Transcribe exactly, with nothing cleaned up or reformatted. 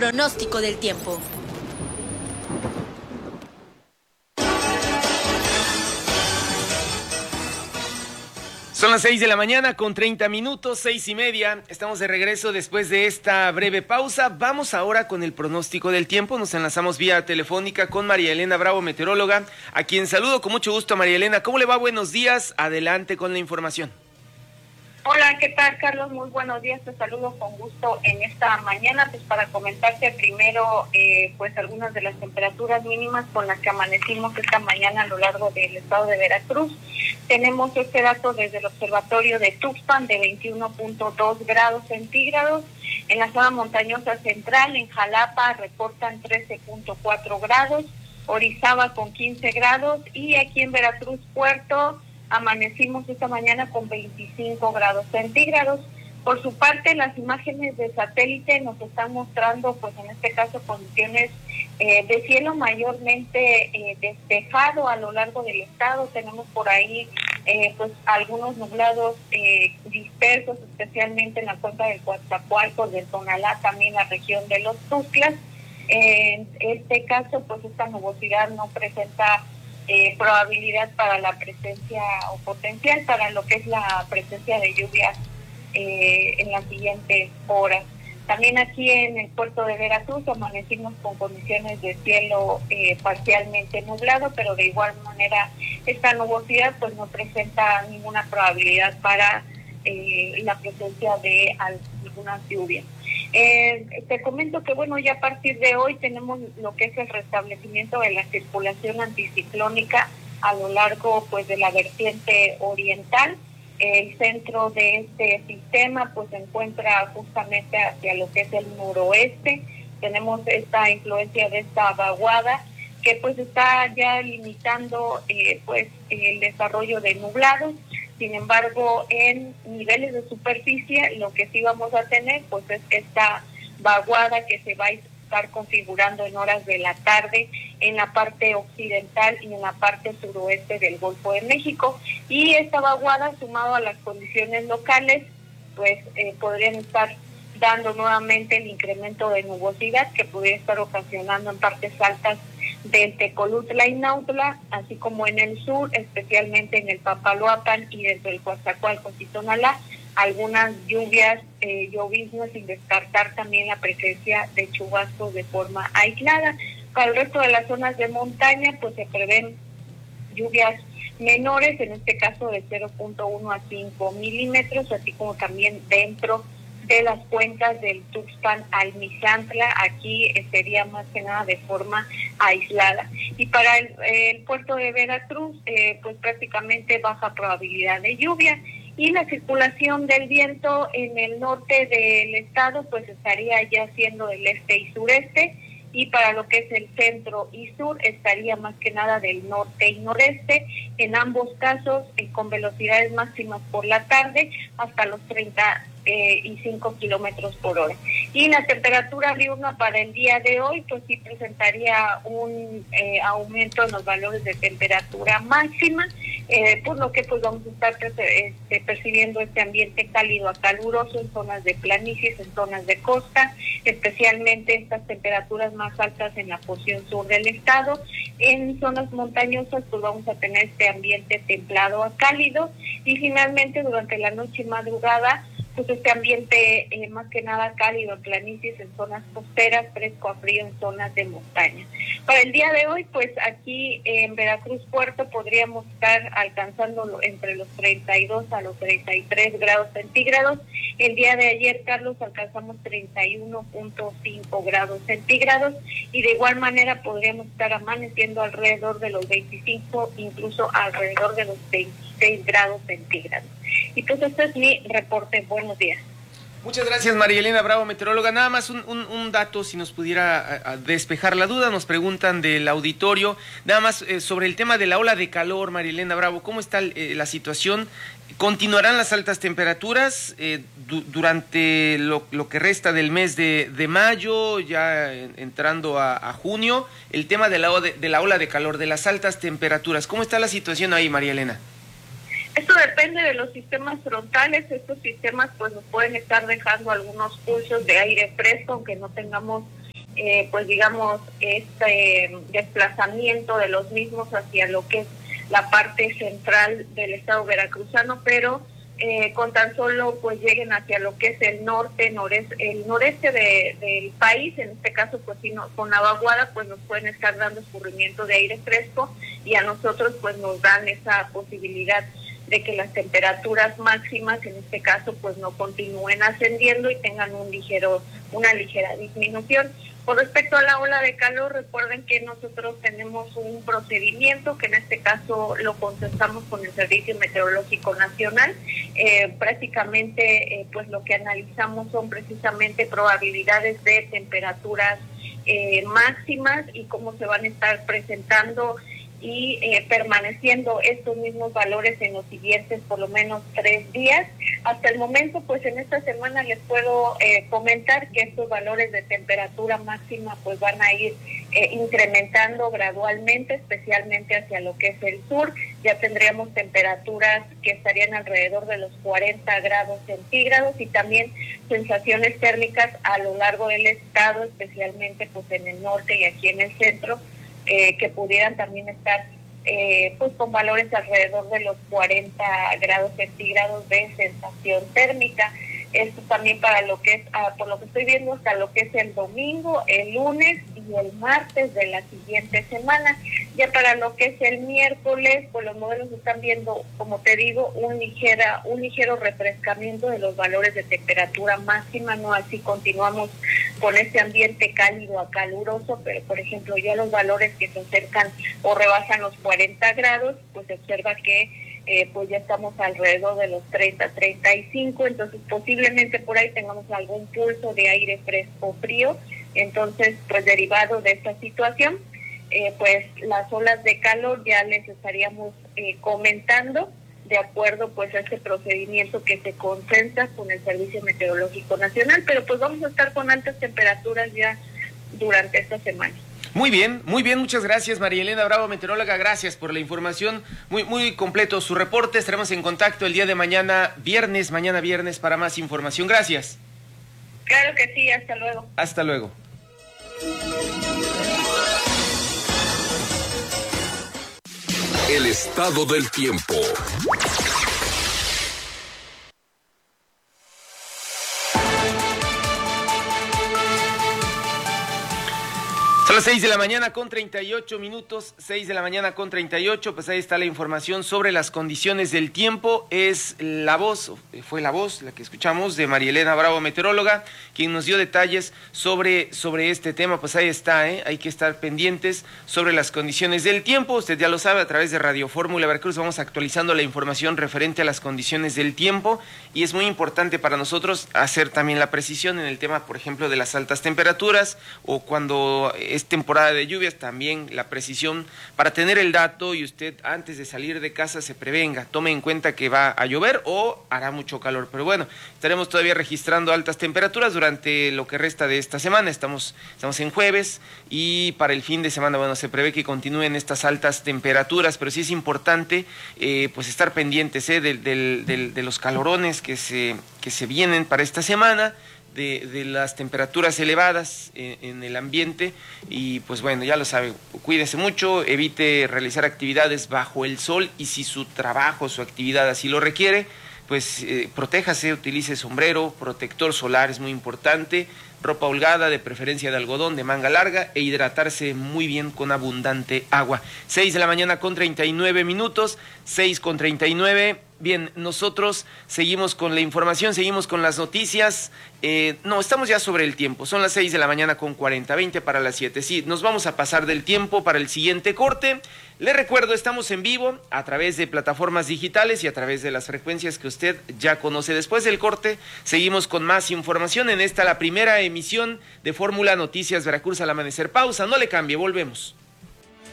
pronóstico del tiempo. Son las seis de la mañana con treinta minutos, seis y media. Estamos de regreso después de esta breve pausa. Vamos ahora con el pronóstico del tiempo. Nos enlazamos vía telefónica con María Elena Bravo, meteoróloga, a quien saludo con mucho gusto. María Elena, ¿cómo le va? Buenos días. Adelante con la información. Hola, ¿qué tal, Carlos? Muy buenos días, te saludo con gusto en esta mañana, pues para comentarte primero, eh, pues algunas de las temperaturas mínimas con las que amanecimos esta mañana a lo largo del estado de Veracruz. Tenemos este dato desde el observatorio de Tuxpan de veintiuno punto dos grados centígrados, en la zona montañosa central, en Jalapa, reportan trece punto cuatro grados, Orizaba con quince grados, y aquí en Veracruz, Puerto, amanecimos esta mañana con veinticinco grados centígrados. Por su parte, las imágenes de satélite nos están mostrando, pues en este caso, condiciones eh, de cielo mayormente eh, despejado a lo largo del estado. Tenemos por ahí eh, pues algunos nublados eh, dispersos, especialmente en la cuenca del Coatzacoalcos, del Tonalá, también la región de los Tuxtlas. En este caso, pues esta nubosidad no presenta Eh, probabilidad para la presencia o potencial para lo que es la presencia de lluvias eh, en las siguientes horas. También aquí en el puerto de Veracruz amanecimos con condiciones de cielo eh, parcialmente nublado, pero de igual manera esta nubosidad pues no presenta ninguna probabilidad para eh, la presencia de algunas lluvias. Eh, te comento que bueno, ya a partir de hoy tenemos lo que es el restablecimiento de la circulación anticiclónica a lo largo pues de la vertiente oriental. El centro de este sistema pues se encuentra justamente hacia lo que es el noroeste. Tenemos esta influencia de esta vaguada que pues está ya limitando eh, pues el desarrollo de nublados. Sin embargo, en niveles de superficie, lo que sí vamos a tener, pues es esta vaguada que se va a estar configurando en horas de la tarde en la parte occidental y en la parte suroeste del Golfo de México. Y esta vaguada, sumado a las condiciones locales, pues eh, podrían estar dando nuevamente el incremento de nubosidad que pudiera estar ocasionando en partes altas del Tecolutla y Nautla, así como en el sur, especialmente en el Papaloapan y dentro del Coatzacoalcos y Tonalá, algunas lluvias, eh, lloviznas, sin descartar también la presencia de chubascos de forma aislada. Para el resto de las zonas de montaña, pues se prevén lluvias menores, en este caso de cero punto uno a cinco milímetros, así como también dentro de las cuencas del Tuxpan al Misantla. Aquí eh, sería más que nada de forma aislada. Y para el, el puerto de Veracruz, eh, pues prácticamente baja probabilidad de lluvia. Y la circulación del viento en el norte del estado, pues estaría ya siendo del este y sureste. Y para lo que es el centro y sur, estaría más que nada del norte y noreste, en ambos casos eh, con velocidades máximas por la tarde hasta los treinta y cinco kilómetros por hora. Y la temperatura diurna para el día de hoy, pues sí presentaría un eh, aumento en los valores de temperatura máxima, eh, por lo que pues vamos a estar este, percibiendo este ambiente cálido a caluroso en zonas de planicies, en zonas de costa, especialmente estas temperaturas más altas en la porción sur del estado. En zonas montañosas pues vamos a tener este ambiente templado a cálido, y finalmente durante la noche y madrugada pues este ambiente eh, más que nada cálido en planicies, en zonas costeras, fresco a frío en zonas de montaña. Para el día de hoy, pues aquí en Veracruz Puerto podríamos estar alcanzando entre los treinta y dos a los treinta y tres grados centígrados. El día de ayer, Carlos, alcanzamos treinta y uno punto cinco grados centígrados, y de igual manera podríamos estar amaneciendo alrededor de los veinticinco, incluso alrededor de los veintiséis grados centígrados. Y pues este es mi reporte. Buenos días. Muchas gracias, María Elena Bravo, meteoróloga. Nada más un, un, un dato, si nos pudiera a, a despejar la duda. Nos preguntan del auditorio, nada más eh, sobre el tema de la ola de calor, María Elena Bravo. ¿Cómo está eh, la situación? ¿Continuarán las altas temperaturas eh, du durante lo, lo que resta del mes de, de mayo, ya en, entrando a, a junio? El tema de la, de, de la ola de calor, de las altas temperaturas. ¿Cómo está la situación ahí, María Elena? Esto depende de los sistemas frontales. Estos sistemas pues nos pueden estar dejando algunos pulsos de aire fresco, aunque no tengamos eh, pues digamos, este desplazamiento de los mismos hacia lo que es la parte central del estado veracruzano, pero eh, con tan solo pues lleguen hacia lo que es el norte, noreste, el noreste de, del país, en este caso pues sí, no, con la vaguada pues nos pueden estar dando escurrimiento de aire fresco y a nosotros pues nos dan esa posibilidad de que las temperaturas máximas en este caso pues no continúen ascendiendo y tengan un ligero, una ligera disminución. Con respecto a la ola de calor, recuerden que nosotros tenemos un procedimiento que en este caso lo concertamos con el Servicio Meteorológico Nacional. Eh, prácticamente eh, pues lo que analizamos son precisamente probabilidades de temperaturas eh, máximas y cómo se van a estar presentando y eh, permaneciendo estos mismos valores en los siguientes por lo menos tres días. Hasta el momento, pues en esta semana les puedo eh, comentar que estos valores de temperatura máxima pues van a ir eh, incrementando gradualmente, especialmente hacia lo que es el sur. Ya tendríamos temperaturas que estarían alrededor de los cuarenta grados centígrados y también sensaciones térmicas a lo largo del estado, especialmente pues en el norte y aquí en el centro, Eh, que pudieran también estar eh, pues con valores alrededor de los cuarenta grados centígrados de sensación térmica. Esto también para lo que es, ah, por lo que estoy viendo, hasta lo que es el domingo, el lunes y el martes de la siguiente semana. Ya para lo que es el miércoles, pues los modelos están viendo, como te digo, un ligera, un ligero refrescamiento de los valores de temperatura máxima, no así continuamos con este ambiente cálido a caluroso, pero por ejemplo ya los valores que se acercan o rebasan los cuarenta grados, pues se observa que eh, pues ya estamos alrededor de los treinta, treinta y cinco, entonces posiblemente por ahí tengamos algún pulso de aire fresco o frío. Entonces pues derivado de esta situación, eh, pues las olas de calor ya les estaríamos eh, comentando de acuerdo pues a este procedimiento que se concentra con el Servicio Meteorológico Nacional, pero pues vamos a estar con altas temperaturas ya durante esta semana. Muy bien, muy bien, muchas gracias María Elena Bravo, meteoróloga, gracias por la información, muy muy completo su reporte, estaremos en contacto el día de mañana, viernes, mañana viernes para más información, gracias. Claro que sí, hasta luego. Hasta luego. El estado del tiempo. Son las seis de la mañana con treinta y ocho minutos, seis de la mañana con treinta y ocho, pues ahí está la información sobre las condiciones del tiempo. Es la voz, fue la voz, la que escuchamos, de María Elena Bravo, meteoróloga, quien nos dio detalles sobre, sobre este tema. Pues ahí está, ¿eh? Hay que estar pendientes sobre las condiciones del tiempo. Usted ya lo sabe, a través de Radio Fórmula Veracruz vamos actualizando la información referente a las condiciones del tiempo y es muy importante para nosotros hacer también la precisión en el tema, por ejemplo, de las altas temperaturas o cuando es temporada de lluvias, también la precisión para tener el dato y usted antes de salir de casa se prevenga, tome en cuenta que va a llover o hará mucho calor, pero bueno, estaremos todavía registrando altas temperaturas durante lo que resta de esta semana, estamos, estamos en jueves y para el fin de semana, bueno, se prevé que continúen estas altas temperaturas, pero sí es importante eh, pues estar pendientes eh, de, de, de, de los calorones que se, que se vienen para esta semana, De, de las temperaturas elevadas en, en el ambiente y pues bueno, ya lo sabe, cuídese mucho, evite realizar actividades bajo el sol y si su trabajo, su actividad así lo requiere, pues eh, protéjase, utilice sombrero, protector solar es muy importante, ropa holgada, de preferencia de algodón, de manga larga e hidratarse muy bien con abundante agua. seis de la mañana con treinta y nueve minutos, seis con treinta y nueve. Bien, nosotros seguimos con la información, seguimos con las noticias. Eh, no, estamos ya sobre el tiempo. Son las seis de la mañana con cuarenta, veinte para las siete. Sí, nos vamos a pasar del tiempo para el siguiente corte. Le recuerdo, estamos en vivo a través de plataformas digitales y a través de las frecuencias que usted ya conoce. Después del corte, seguimos con más información en esta, la primera emisión de Fórmula Noticias Veracruz al amanecer. Pausa, no le cambie, volvemos.